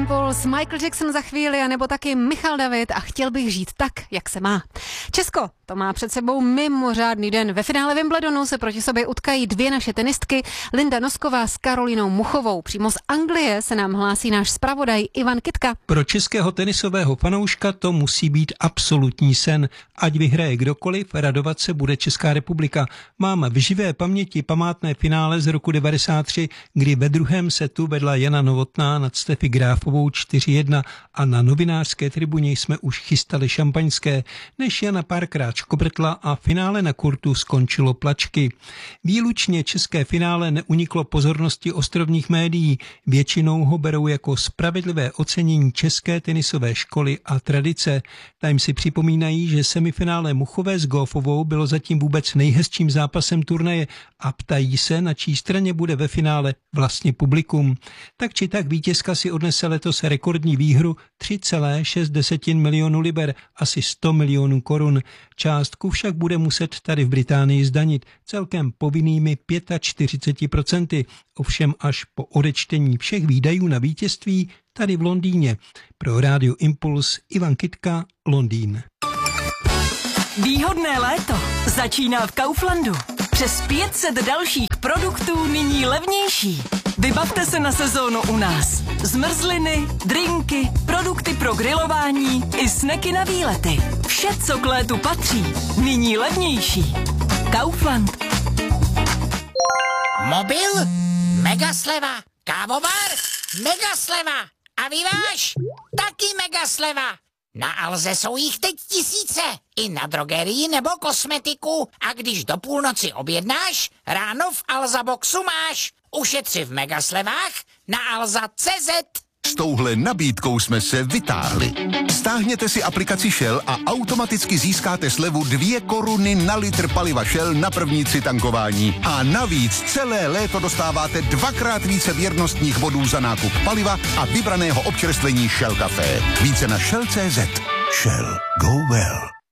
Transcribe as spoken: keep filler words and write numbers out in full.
Impuls, Michael Jackson za chvíli, anebo taky Michal David a Chtěl bych žít tak, jak se má. Česko to má před sebou mimořádný den. Ve finále Wimbledonu se proti sobě utkají dvě naše tenistky, Linda Nosková s Karolínou Muchovou. Přímo z Anglie se nám hlásí náš zpravodaj Ivan Kitka. Pro českého tenisového fanouška to musí být absolutní sen. Ať vyhraje kdokoliv, radovat se bude Česká republika. Mám v živé paměti památné finále z roku devadesát tři, kdy ve druhém setu vedla Jana Novotná nad Steffi Grafovou čtyři jedna a na novinářské tribuně jsme už chystali šampaňské, než Jana párkrát škobrtla a finále na kurtu skončilo plačky. Výlučně české finále neuniklo pozornosti ostrovních médií. Většinou ho berou jako spravedlivé ocenění české tenisové školy a tradice. Tam si připomínají, že semifinále Muchové s Goffovou bylo zatím vůbec nejhezčím zápasem turnaje a ptají se, na čí straně bude ve finále vlastně publikum. Tak či tak vítězka si odnese letos rekordní výhru tři celé šest milionu liber, asi sto milionů korun. Částku však bude muset tady v Británii zdanit celkem povinnými čtyřicet pět procent, ovšem až po odečtení všech výdajů na vítězství tady v Londýně. Pro Rádio Impuls Ivan Kitka, Londýn. Výhodné léto začíná v Kauflandu. Přes pět set dalších produktů nyní levnější. Vybavte se na sezónu u nás. Zmrzliny, drinky, produkty pro grilování i sneky na výlety. Vše, co k létu patří, nyní levnější. Kaufland. Mobil? Mega sleva. Kávovar? Mega sleva. A vyváž? Taky mega sleva. Na Alze jsou jich teď tisíce. I na drogerii nebo kosmetiku. A když do půlnoci objednáš, ráno v Alza Boxu máš. Ušetři v megaslevách na alza tečka cé zet. S touhle nabídkou jsme se vytáhli. Stáhněte si aplikaci Shell a automaticky získáte slevu dvě koruny na litr paliva Shell na první tři tankování. A navíc celé léto dostáváte dvakrát více věrnostních bodů za nákup paliva a vybraného občerstvení Shell Café. Více na shell tečka cé zet. Shell. Go well.